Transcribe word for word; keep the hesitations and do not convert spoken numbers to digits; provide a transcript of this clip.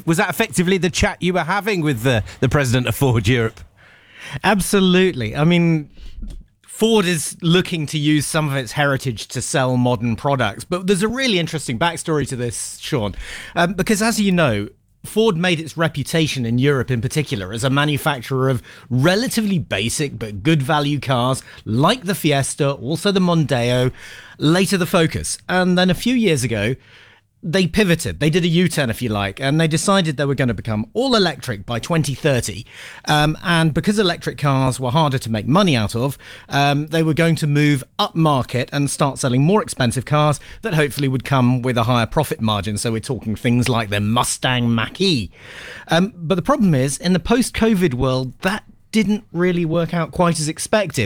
was that effectively the chat you were having with the, the president of Ford Europe? Absolutely. I mean, Ford is looking to use some of its heritage to sell modern products. But there's a really interesting backstory to this, Sean, um, because as you know, Ford made its reputation in Europe in particular as a manufacturer of relatively basic but good value cars like the Fiesta, also the Mondeo, later the Focus. And then a few years ago, they pivoted. They did a U-turn, if you like, and they decided they were going to become all electric by twenty thirty. Um, and because electric cars were harder to make money out of, um, they were going to move up market and start selling more expensive cars that hopefully would come with a higher profit margin. So we're talking things like the Mustang Mach-E. Um, but the problem is, in the post-COVID world, that didn't really work out quite as expected.